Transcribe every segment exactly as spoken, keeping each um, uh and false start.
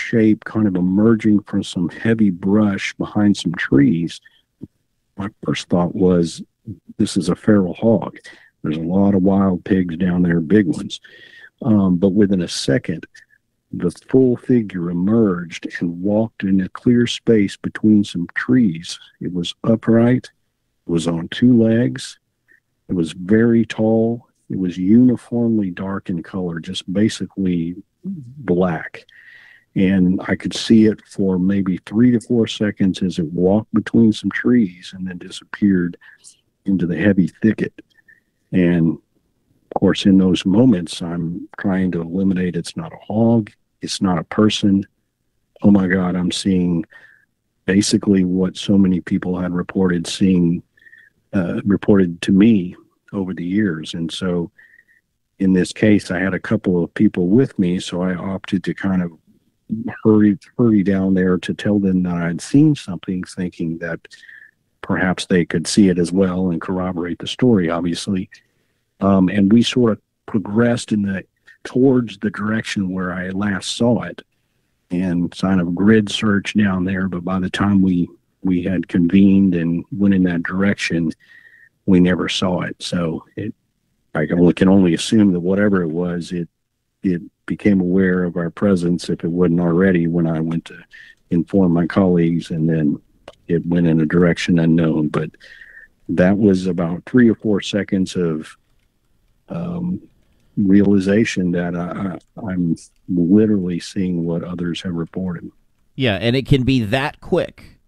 shape kind of emerging from some heavy brush behind some trees. My first thought was, this is a feral hog. There's a lot of wild pigs down there, big ones. Um, but within a second, the full figure emerged and walked in a clear space between some trees. It was upright. It was on two legs. It was very tall. It was uniformly dark in color, just basically black. And I could see it for maybe three to four seconds as it walked between some trees and then disappeared into the heavy thicket. And of course, in those moments, I'm trying to eliminate, it's not a hog, it's not a person. Oh my God, I'm seeing basically what so many people had reported seeing, uh, reported to me over the years. And so in this case, I had a couple of people with me, so I opted to kind of hurry, hurry down there to tell them that I'd seen something, thinking that perhaps they could see it as well and corroborate the story, obviously. Um, and we sort of progressed in the towards the direction where I last saw it, and kind of grid search down there. But by the time we we had convened and went in that direction, we never saw it. So it, I can only, can only assume that whatever it was, it it became aware of our presence, if it wasn't already, when I went to inform my colleagues, and then it went in a direction unknown. But that was about three or four seconds of um, realization that I, I, I'm literally seeing what others have reported. Yeah, and it can be that quick.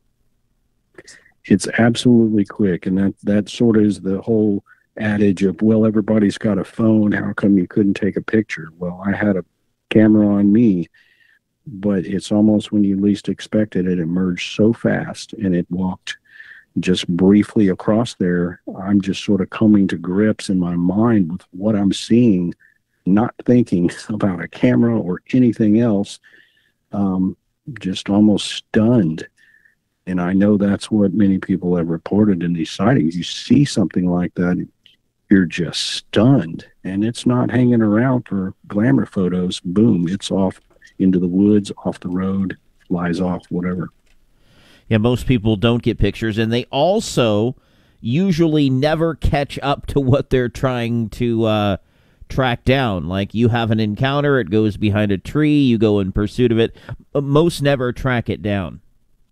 It's absolutely quick, and that, that sort of is the whole adage of, well, everybody's got a phone, how come you couldn't take a picture? Well, I had a camera on me, but it's almost when you least expect it, it emerged so fast, and it walked just briefly across there. I'm just sort of coming to grips in my mind with what I'm seeing, not thinking about a camera or anything else, um, just almost stunned. And I know that's what many people have reported in these sightings. You see something like that, you're just stunned, and it's not hanging around for glamour photos. Boom, it's off into the woods, off the road, flies off, whatever. Yeah, most people don't get pictures, and they also usually never catch up to what they're trying to uh, track down. Like, you have an encounter, it goes behind a tree, you go in pursuit of it. Most never track it down.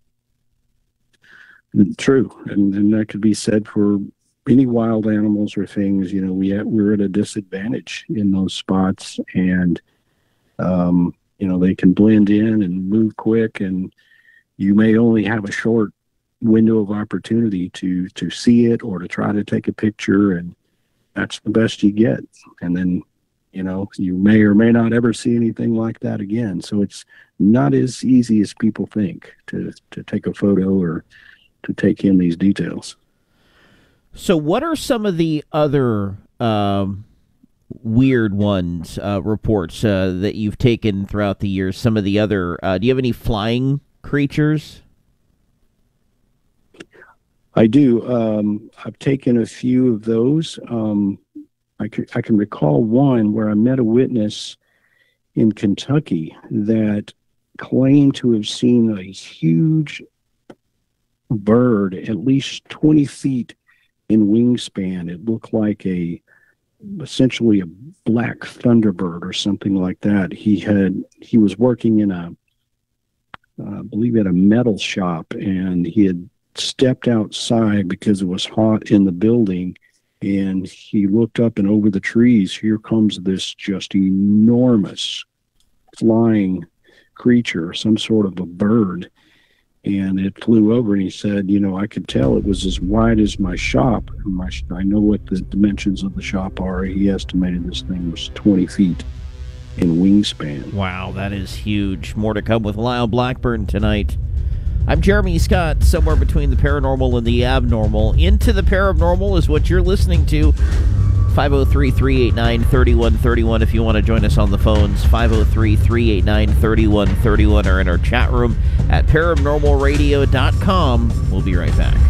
True, and, and that could be said for any wild animals or things. You know, we at, we're at a disadvantage in those spots, and um, you know, they can blend in and move quick, and you may only have a short window of opportunity to to see it or to try to take a picture, and that's the best you get. And then, you know, you may or may not ever see anything like that again. So it's not as easy as people think to to take a photo or to take in these details. So what are some of the other um, weird ones, uh, reports uh, that you've taken throughout the years? Some of the other, uh, do you have any flying creatures? I do. Um, I've taken a few of those. Um, I, can, I can recall one where I met a witness in Kentucky that claimed to have seen a huge bird, at least twenty feet in wingspan. It looked like a essentially a black thunderbird or something like that. He had he was working in a uh, I believe at a metal shop, and he had stepped outside because it was hot in the building, and he looked up, and over the trees here comes this just enormous flying creature, some sort of a bird. And it flew over, and he said, you know, I could tell it was as wide as my shop. My, I know what the dimensions of the shop are. He estimated this thing was twenty feet in wingspan. Wow, that is huge. More to come with Lyle Blackburn tonight. I'm Jeremy Scott, somewhere between the paranormal and the abnormal. Into the Paranormal is what you're listening to. five oh three, three eight nine, three one three one if you want to join us on the phones. five oh three, three eight nine, three one three one, or in our chat room at paranormal radio dot com. We'll be right back.